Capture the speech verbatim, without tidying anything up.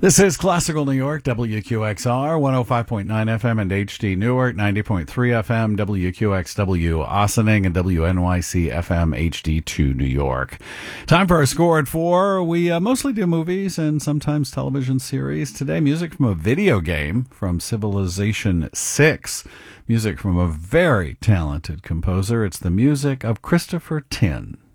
This is Classical New York, W Q X R, one oh five point nine F M and H D Newark, ninety point three F M, W Q X W Ossining, and W N Y C F M H D two New York. Time for our score at four. We uh, mostly do movies and sometimes television series. Today, music from a video game from Civilization six. Music from a very talented composer. It's the music of Christopher Tin.